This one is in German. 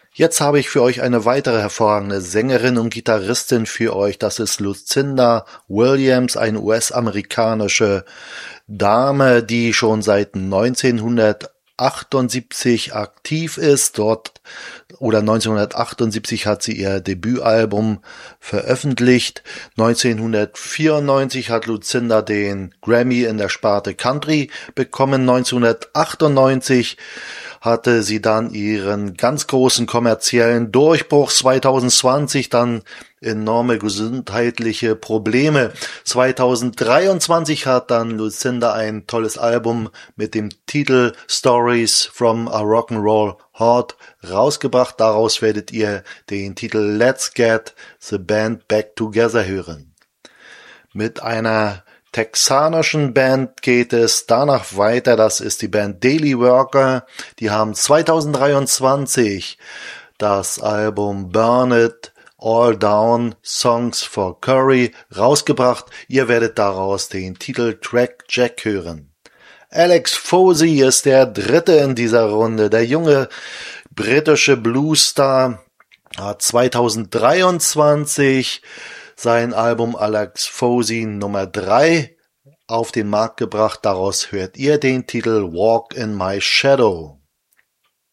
Jetzt habe ich für euch eine weitere hervorragende Sängerin und Gitarristin für euch. Das ist Lucinda Williams, eine US-amerikanische Dame, die schon seit 1978 aktiv ist. 1978 hat sie ihr Debütalbum veröffentlicht. 1994 hat Lucinda den Grammy in der Sparte Country bekommen. 1998 hatte sie dann ihren ganz großen kommerziellen Durchbruch. 2020 dann enorme gesundheitliche Probleme. 2023 hat dann Lucinda ein tolles Album mit dem Titel Stories from a Rock'n'Roll Heart rausgebracht. Daraus werdet ihr den Titel Let's Get the Band Back Together hören. Mit einer texanischen Band geht es danach weiter. Das ist die Band Daily Worker. Die haben 2023 das Album Burn It All Down Songs for Curry rausgebracht. Ihr werdet daraus den Titeltrack Jack hören. Alex Fosey ist der dritte in dieser Runde. Der junge britische Bluesstar hat 2023 sein Album Alex Fosey Nummer 3 auf den Markt gebracht. Daraus hört ihr den Titel Walk in My Shadow.